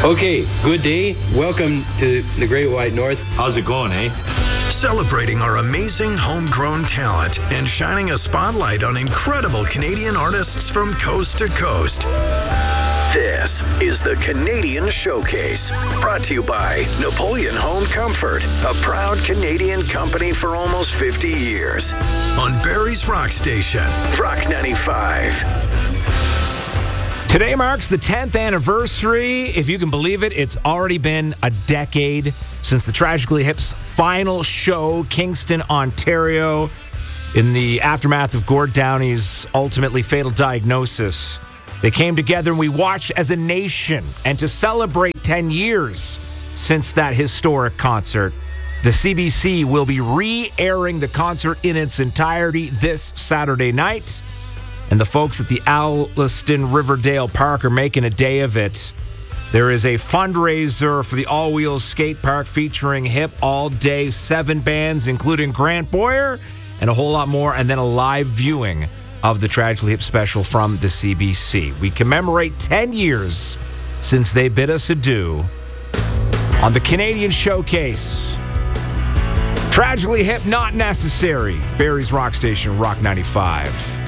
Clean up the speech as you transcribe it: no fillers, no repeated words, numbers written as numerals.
Okay, good day. Welcome to the Great White North. How's it going, eh? Celebrating our amazing homegrown talent and shining a spotlight on incredible Canadian artists from coast to coast. This is the Canadian Showcase, brought to you by Napoleon Home Comfort, a proud Canadian company for almost 50 years. On Barrie's Rock Station, Rock 95. Today marks the 10th anniversary. If you can believe it, it's already been a decade since the Tragically Hip's final show, Kingston, Ontario, in the aftermath of Gord Downie's ultimately fatal diagnosis. They came together and we watched as a nation. And to celebrate 10 years since that historic concert, the CBC will be re-airing the concert in its entirety this Saturday night. And the folks at the Alliston Riverdale Park are making a day of it. There is a fundraiser for the All Wheels Skate Park featuring Hip all day, 7 bands, including Grant Boyer, and a whole lot more, and then a live viewing of the Tragically Hip special from the CBC. We commemorate 10 years since they bid us adieu on the Canadian Showcase. Tragically Hip, not necessary. Barrie's Rock Station, Rock 95.